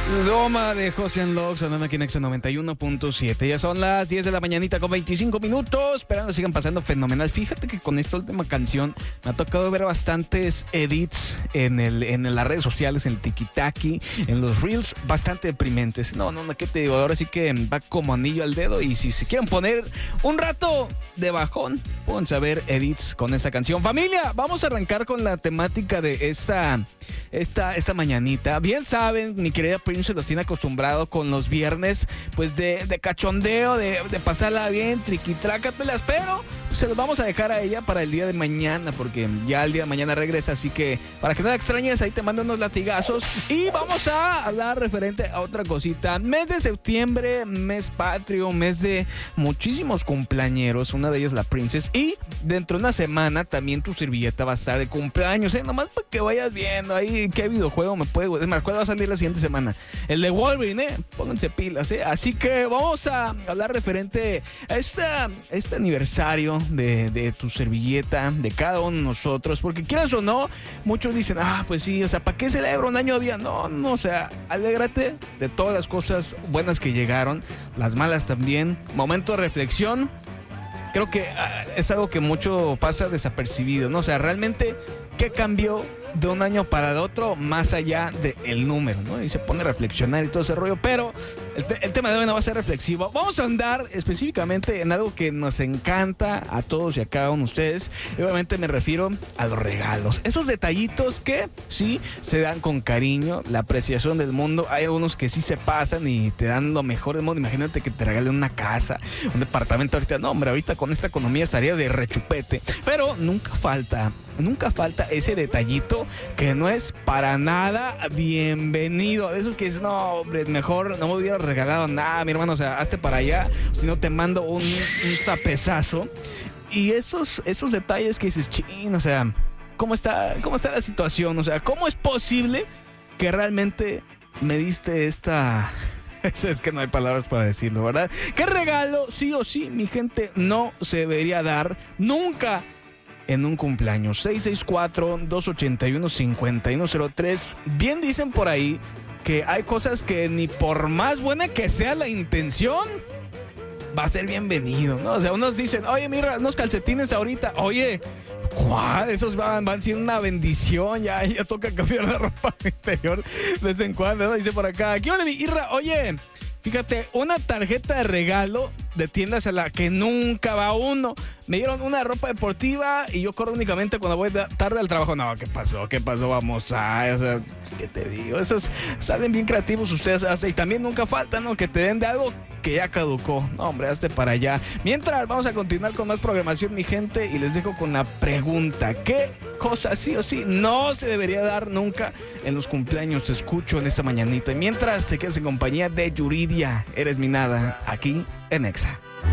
Doma de José Locke sonando aquí en Exo 91.7. Ya son las 10 de la mañanita con 25 minutos. Esperando que sigan pasando fenomenal. Fíjate que con esta última canción me ha tocado ver bastantes edits en las redes sociales, en el tiki-taki, en los reels, bastante deprimentes. No, ¿qué te digo? Ahora sí que va como anillo al dedo. Y si se quieren poner un rato de bajón, pónganse a ver edits con esa canción. Familia, vamos a arrancar con la temática de esta mañanita. Bien saben, mi querida Prince los tiene acostumbrado con los viernes, pues de cachondeo, de pasarla bien, triquitrácatelas, pero se los vamos a dejar a ella para el día de mañana, porque ya el día de mañana regresa, así que para que no la extrañes, ahí te mando unos latigazos. Y vamos a hablar referente a otra cosita. Mes de septiembre, mes patrio, mes de muchísimos cumpleañeros, una de ellas la Princess, y dentro de una semana también tu servilleta va a estar de cumpleaños, nomás para que vayas viendo ahí qué videojuego me puede gustar. ¿Cuál va a salir la siguiente semana? El de Wolverine, pónganse pilas, Así que vamos a hablar referente a este aniversario de tu servilleta, de cada uno de nosotros, porque quieras o no, muchos dicen, pues sí, o sea, ¿para qué celebro un año día? No, o sea, alégrate de todas las cosas buenas que llegaron, las malas también, momento de reflexión. Creo que es algo que mucho pasa desapercibido, ¿no? O sea, realmente, ¿qué cambió de un año para el otro más allá del número, ¿no? Y se pone a reflexionar y todo ese rollo, pero el tema de hoy no va a ser reflexivo. Vamos a andar específicamente en algo que nos encanta a todos y a cada uno de ustedes. Y obviamente me refiero a los regalos. Esos detallitos que sí se dan con cariño, la apreciación del mundo. Hay algunos que sí se pasan y te dan lo mejor del mundo. Imagínate que te regalen una casa, un departamento ahorita. No, hombre, ahorita con esta economía estaría de rechupete. Pero nunca falta ese detallito que no es para nada bienvenido. De esos que dices, no, hombre, mejor no me hubiera regalado nada, mi hermano, o sea, hazte para allá, si no te mando un zapezazo. Y esos detalles que dices, chin, o sea, ¿cómo está la situación? O sea, ¿cómo es posible que realmente me diste esta... Es que no hay palabras para decirlo, ¿verdad? ¿Qué regalo, sí o sí, mi gente, no se debería dar nunca en un cumpleaños? 664-281-5103. Bien dicen por ahí que hay cosas que ni por más buena que sea la intención, va a ser bienvenido, ¿no? O sea, unos dicen, oye, mira, unos calcetines ahorita. Oye, ¿cuál? Esos van siendo una bendición. Ya toca cambiar la ropa interior de vez en cuando, ¿no? Dice por acá, ¿qué onda, mi Irra? Oye, fíjate, una tarjeta de regalo de tiendas a la que nunca va uno. Me dieron una ropa deportiva y yo corro únicamente cuando voy tarde al trabajo. No, ¿qué pasó? Vamos o sea, ¿qué te digo? Esos salen bien creativos ustedes. Y también nunca falta, ¿no? Que te den de algo que ya caducó. No, hombre, hazte para allá. Mientras, vamos a continuar con más programación, mi gente, y les dejo con la pregunta: ¿qué cosa sí o sí no se debería dar nunca en los cumpleaños? Te escucho en esta mañanita. Y mientras, te quedas en compañía de Yuridia. Eres mi nada, aquí en Exa.